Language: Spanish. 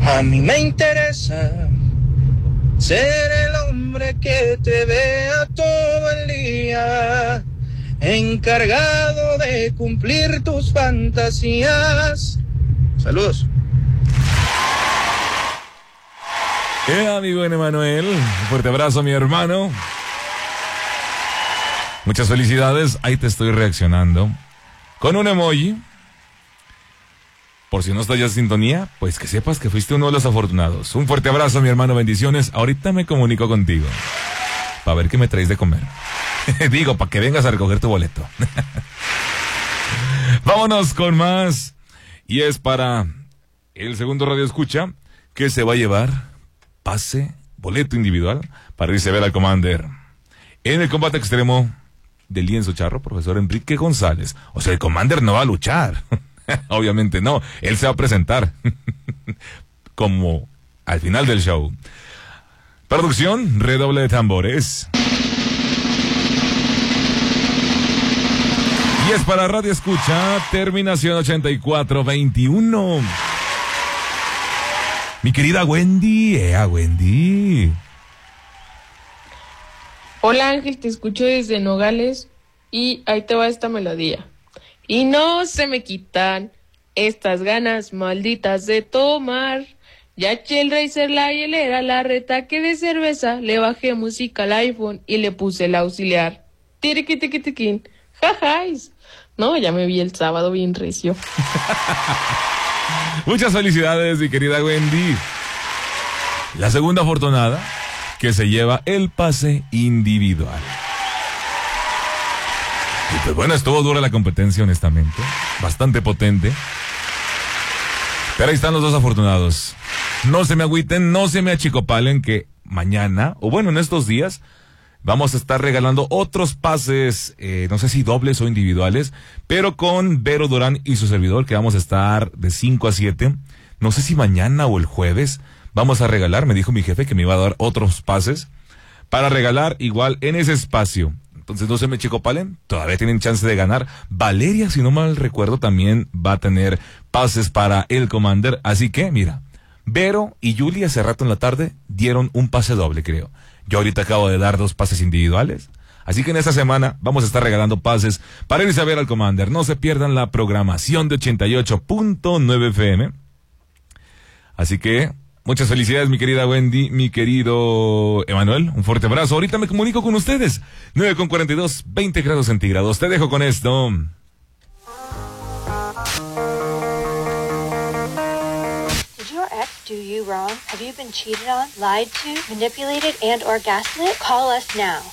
A mí me interesa ser el hombre que te vea todo el día, encargado de cumplir tus fantasías. Saludos. Mi buen Emanuel, un fuerte abrazo, mi hermano. Muchas felicidades, ahí te estoy reaccionando con un emoji. Por si no estás ya en sintonía, pues que sepas que fuiste uno de los afortunados. Un fuerte abrazo, mi hermano, bendiciones. Ahorita me comunico contigo para ver qué me traes de comer. Digo, para que vengas a recoger tu boleto. Vámonos con más. Y es para el segundo radio escucha que se va a llevar pase, boleto individual para irse a ver al Commander en el combate extremo del lienzo charro, profesor Enrique González. O sea, el Commander no va a luchar. Obviamente no, él se va a presentar como al final del show. Producción, redoble de tambores. Y es para Radio Escucha, terminación 8421. Mi querida Wendy, Wendy. Hola Ángel, te escucho desde Nogales y ahí te va esta melodía. Y no se me quitan estas ganas malditas de tomar. Ya eché el Razer, la hielera, la retaque de cerveza, le bajé música al iPhone y le puse el auxiliar. Tiriquitiquitiquín, jajáis. No, ya me vi el sábado bien recio. Muchas felicidades, mi querida Wendy. La segunda afortunada que se lleva el pase individual. Y pues bueno, estuvo dura la competencia, honestamente. Bastante potente. Pero ahí están los dos afortunados. No se me agüiten, no se me achicopalen que mañana, o bueno, en estos días, vamos a estar regalando otros pases, no sé si dobles o individuales, pero con Vero Durán y su servidor, que vamos a estar de 5 a 7. No sé si mañana o el jueves vamos a regalar, me dijo mi jefe que me iba a dar otros pases para regalar igual en ese espacio. Entonces no se me chicopalen, todavía tienen chance de ganar. Valeria, si no mal recuerdo, también va a tener pases para el Commander. Así que, mira, Vero y Julia hace rato en la tarde dieron un pase doble, creo. Yo ahorita acabo de dar 2 pases individuales. Así que en esta semana vamos a estar regalando pases para irse a ver al Commander. No se pierdan la programación de 88.9 FM. Así que muchas felicidades, mi querida Wendy, mi querido Emanuel. Un fuerte abrazo. Ahorita me comunico con ustedes. 9:42, 20 grados centígrados. Te dejo con esto. Did your ex do you wrong? Have you been cheated on, lied to, manipulated, and or gaslit? Call us now.